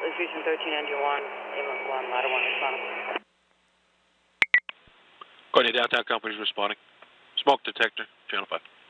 Fusion 13, engine 1, Inlet 1, ladder 1, responding. Courtney, downtown company's responding. Smoke detector, channel 5.